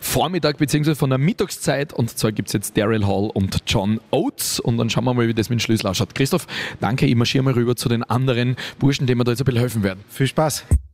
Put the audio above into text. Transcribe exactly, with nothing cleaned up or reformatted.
Vormittag bzw. von der Mittagszeit. Und zwar gibt es jetzt Daryl Hall und John Oates. Und dann schauen wir mal, wie das mit dem Schlüssel ausschaut. Christoph, danke. Ich marschiere mal rüber zu den anderen Burschen, denen wir da jetzt ein bisschen helfen werden. Viel Spaß.